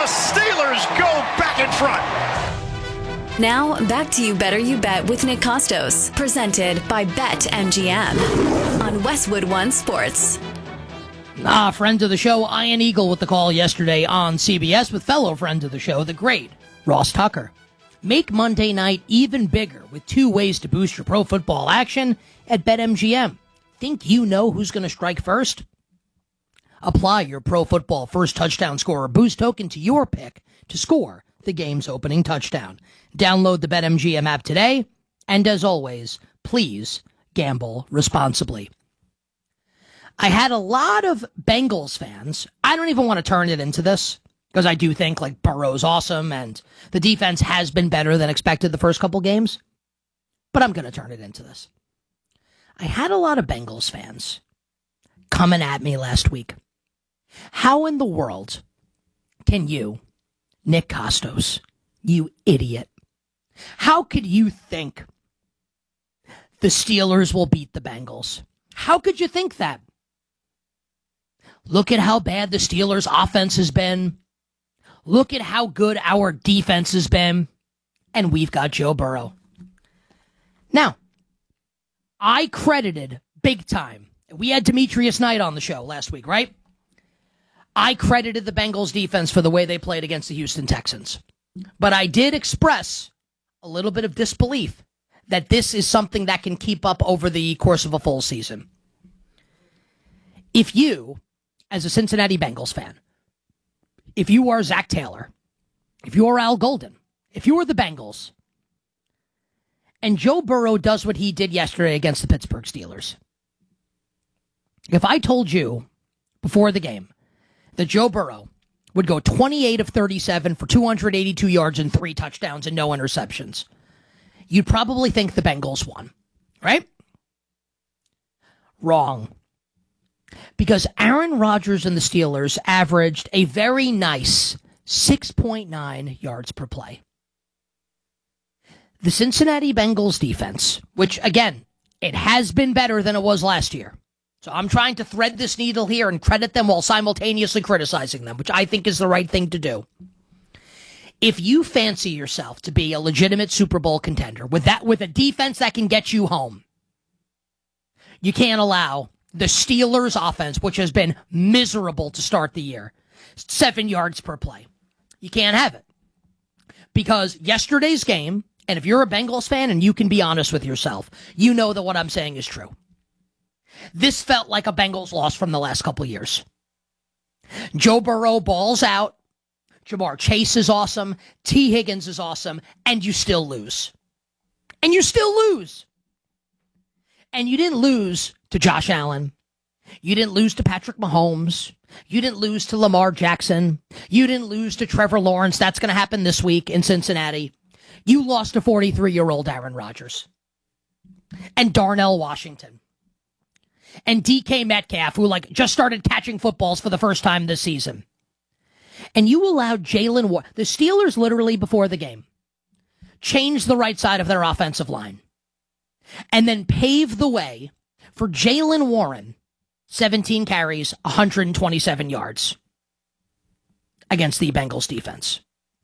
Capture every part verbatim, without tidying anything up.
Steelers go back in front. Now, back to You Better You Bet with Nick Costos, presented by BetMGM on Westwood One Sports. Ah, friend of the show, Ian Eagle with the call yesterday on C B S with fellow friend of the show, the great Ross Tucker. Make Monday night even bigger with two ways to boost your pro football action at BetMGM. Think you know who's going to strike first? Apply your pro football first touchdown scorer boost token to your pick to score the game's opening touchdown. Download the BetMGM app today, and as always, please gamble responsibly. I had a lot of Bengals fans. I don't even want to turn it into this, because I do think like Burrow's awesome, and the defense has been better than expected the first couple games, but I'm going to turn it into this. I had a lot of Bengals fans coming at me last week. How in the world can you, Nick Costos, you idiot, how could you think the Steelers will beat the Bengals? How could you think that? Look at how bad the Steelers' offense has been. Look at how good our defense has been. And we've got Joe Burrow. Now, I credited big time. We had Demetrius Knight on the show last week, right? I credited the Bengals defense for the way they played against the Houston Texans. But I did express a little bit of disbelief that this is something that can keep up over the course of a full season. If you, as a Cincinnati Bengals fan, if you are Zach Taylor, if you are Al Golden, if you are the Bengals, and Joe Burrow does what he did yesterday against the Pittsburgh Steelers, if I told you before the game that Joe Burrow would go twenty-eight of thirty-seven for two hundred eighty-two yards and three touchdowns and no interceptions, you'd probably think the Bengals won, right? Wrong. Because Aaron Rodgers and the Steelers averaged a very nice six point nine yards per play. The Cincinnati Bengals defense, which, again, it has been better than it was last year. So I'm trying to thread this needle here and credit them while simultaneously criticizing them, which I think is the right thing to do. If you fancy yourself to be a legitimate Super Bowl contender with that, with a defense that can get you home, you can't allow the Steelers' offense, which has been miserable to start the year, seven yards per play. You can't have it. Because yesterday's game, and if you're a Bengals fan and you can be honest with yourself, you know that what I'm saying is true. This felt like a Bengals loss from the last couple of years. Joe Burrow balls out. Jamar Chase is awesome. T. Higgins is awesome. And you still lose. And you still lose. And you didn't lose to Josh Allen. You didn't lose to Patrick Mahomes. You didn't lose to Lamar Jackson. You didn't lose to Trevor Lawrence. That's going to happen this week in Cincinnati. You lost to forty-three-year-old Aaron Rodgers. And Darnell Washington. And D K Metcalf, who like just started catching footballs for the first time this season. And you allowed Jalen Warren. The Steelers literally before the game changed the right side of their offensive line. And then paved the way for Jalen Warren, seventeen carries, one hundred twenty-seven yards against the Bengals defense.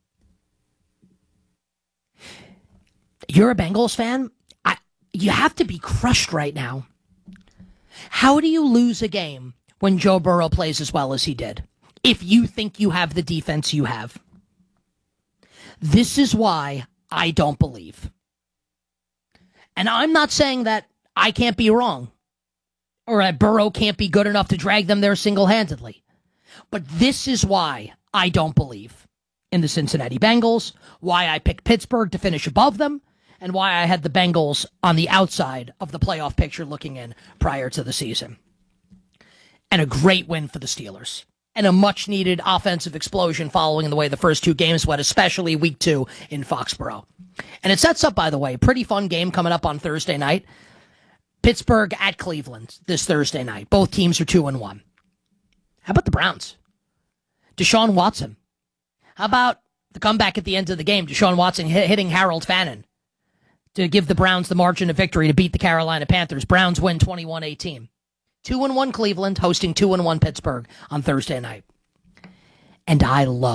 You're a Bengals fan? I, you have to be crushed right now. How do you lose a game when Joe Burrow plays as well as he did, if you think you have the defense you have? This is why I don't believe. And I'm not saying that I can't be wrong, or that Burrow can't be good enough to drag them there single-handedly. But this is why I don't believe in the Cincinnati Bengals, why I picked Pittsburgh to finish above them, and why I had the Bengals on the outside of the playoff picture looking in prior to the season. And a great win for the Steelers. And a much-needed offensive explosion following the way the first two games went, especially week two in Foxborough. And it sets up, by the way, a pretty fun game coming up on Thursday night. Pittsburgh at Cleveland this Thursday night. Both teams are two and one. How about the Browns? Deshaun Watson. How about the comeback at the end of the game? Deshaun Watson hit, hitting Harold Fannin to give the Browns the margin of victory to beat the Carolina Panthers. Browns win twenty-one eighteen. two and one Cleveland hosting two and one Pittsburgh on Thursday night. And I love